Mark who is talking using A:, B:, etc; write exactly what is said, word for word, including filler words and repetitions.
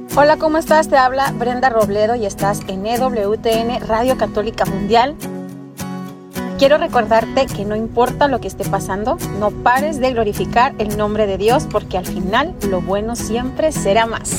A: Hola, ¿cómo estás? Te habla Brenda Robledo y estás en E W T N Radio Católica Mundial. Quiero recordarte que no importa lo que esté pasando, no pares de glorificar el nombre de Dios, porque al final lo bueno siempre será más.